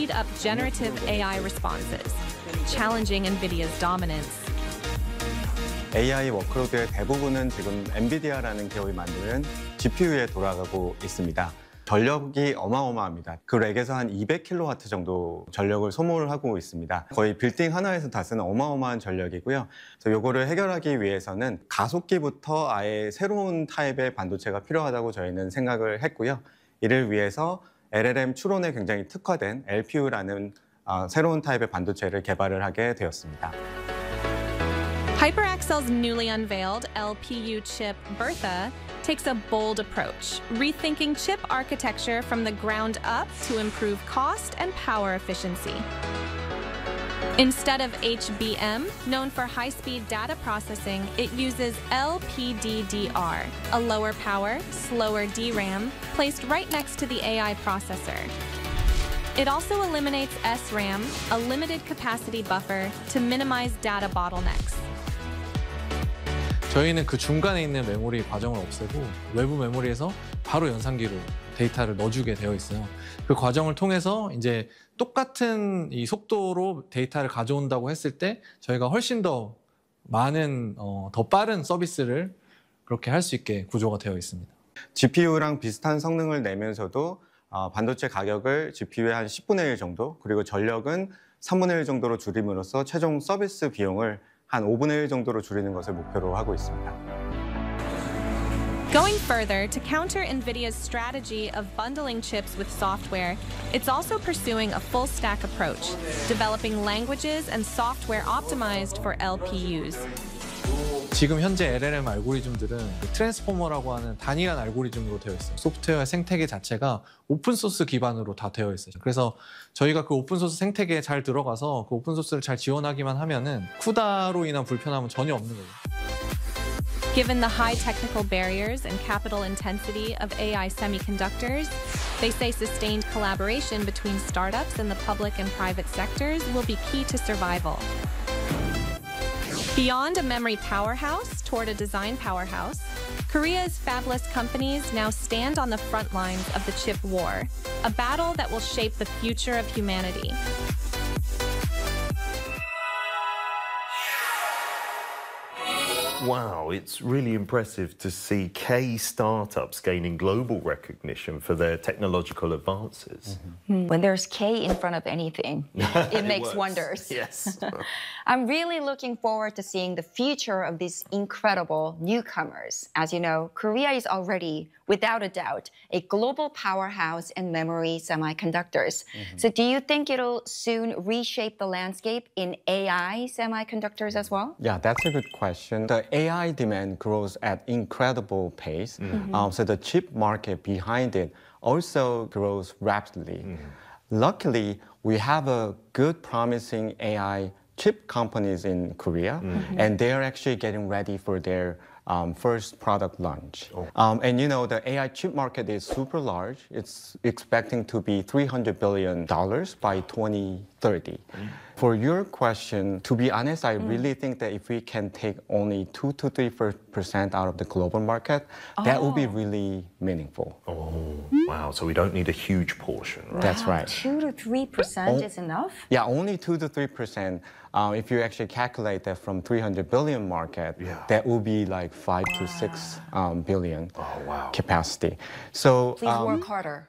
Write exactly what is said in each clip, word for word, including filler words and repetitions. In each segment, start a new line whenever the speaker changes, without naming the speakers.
speed up generative A I responses, challenging NVIDIA's dominance.
에이아이 워크로드의 대부분은 지금 엔비디아라는 기업이 만드는 지피유에 돌아가고 있습니다. 전력이 어마어마합니다. 그 렉에서 한 이백 킬로와트 정도 전력을 소모를 하고 있습니다. 거의 빌딩 하나에서 다 쓰는 어마어마한 전력이고요. 그래서 이거를 해결하기 위해서는 가속기부터 아예 새로운 타입의 반도체가 필요하다고 저희는 생각을 했고요. 이를 위해서 엘엘엠 추론에 굉장히 특화된 엘피유라는 어, 새로운 타입의 반도체를 개발을 하게 되었습니다.
HyperAxcel's newly unveiled L P U chip, Bertha, takes a bold approach, rethinking chip architecture from the ground up to improve cost and power efficiency. Instead of H B M, known for high-speed data processing, it uses L P D D R, a lower power, slower D RAM, placed right next to the A I processor. It also eliminates S RAM, a limited capacity buffer, to minimize data bottlenecks.
저희는 그 중간에 있는 메모리 과정을 없애고 외부 메모리에서 바로 연산기로 데이터를 넣어주게 되어 있어요. 그 과정을 통해서 이제 똑같은 이 속도로 데이터를 가져온다고 했을 때 저희가 훨씬 더 많은 어, 더 빠른 서비스를 그렇게 할 수 있게 구조가 되어 있습니다.
지피유랑 비슷한 성능을 내면서도 어, 반도체 가격을 지피유의 한 십분의 일 정도, 그리고 전력은 삼분의 일 정도로 줄임으로써 최종 서비스 비용을 한 오분의 일 정도로 줄이는 것을 목표로 하고 있습니다.
Going further, to counter NVIDIA's strategy of bundling chips with software, it's also pursuing a full-stack approach, developing languages and software optimized for L P Us.
지금 현재 엘엘엠 알고리즘들은 트랜스포머라고 하는 단일한 알고리즘으로 되어 있어요. 소프트웨어 생태계 자체가 오픈소스 기반으로 다 되어 있어요. 그래서 저희가 그 오픈소스 생태계에 잘 들어가서 그 오픈소스를 잘 지원하기만 하면은 쿠다로 인한 불편함은 전혀 없는 거죠.
Given the high technical barriers and capital intensity of A I semiconductors, they say sustained collaboration between startups and the public and private sectors will be key to survival. Beyond a memory powerhouse toward a design powerhouse, Korea's fabless companies now stand on the front lines of the chip war, a battle that will shape the future of humanity.
Wow, it's really impressive to see K startups gaining global recognition for their technological advances.
Mm-hmm. When there's K in front of anything, it, it makes
works.
wonders.
Yes.
I'm really looking forward to seeing the future of these incredible newcomers. As you know, Korea is already, without a doubt, a global powerhouse in memory semiconductors. Mm-hmm. So do you think it'll soon reshape the landscape in A I semiconductors as well?
Yeah, that's a good question. The A I demand grows at incredible pace. Mm-hmm. um, so the chip market behind it also grows rapidly. Mm-hmm. Luckily, we have a good promising A I chip companies in Korea, mm-hmm. and they're actually getting ready for their um, first product launch. Oh. Um, and you know, the A I chip market is super large. It's expecting to be three hundred billion dollars by twenty thirty. Mm. For your question, to be honest, I mm. really think that if we can take only two to three percent out of the global market, oh. that would be really meaningful.
Oh, wow. So we don't need a huge portion, right?
That's right.
Two to three percent
oh,
is enough?
Yeah, only two to three percent. Um, if you actually calculate that from three hundred billion market, yeah. that will be like five wow. to six um, billion
oh, wow.
capacity. So
please
um,
work harder.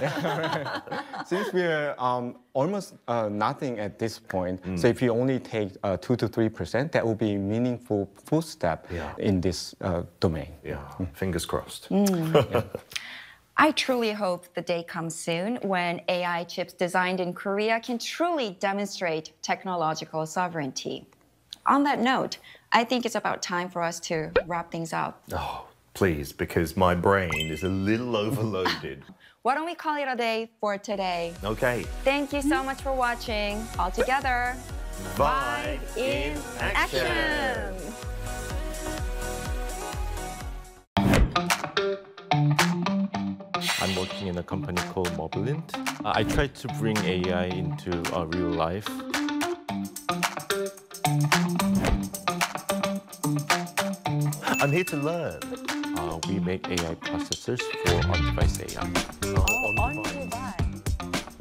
Since we're um, almost uh, nothing at this point, mm. so if you only take uh, two to three percent, that will be a meaningful footstep yeah. in this uh, domain.
Yeah, mm. fingers crossed.
Mm. yeah. I truly hope the day comes soon when A I chips designed in Korea can truly demonstrate technological sovereignty. On that note, I think it's about time for us to wrap things up.
Oh, please, because my brain is a little overloaded.
Why don't we call it a day for today?
Okay.
Thank you so much for watching. All together,
Vibe in action.
action.
I'm working in a company called Mobilint. I try to bring A I into uh, real life.
I'm here to learn.
Uh, we make A I processors for on-device A I.
Oh, on-device.